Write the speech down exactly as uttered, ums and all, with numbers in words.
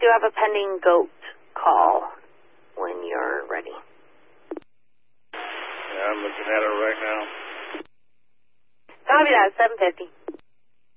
do have a pending goat call when you're ready. Yeah, I'm looking at it right now. Copy that, seven fifty.